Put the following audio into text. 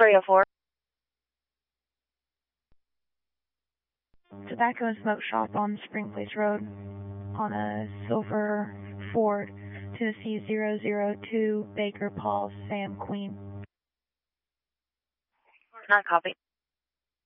304. Tobacco and Smoke Shop on Spring Place Road on a silver Ford, Tennessee 002, Baker, Paul, Sam, Queen. Not copy.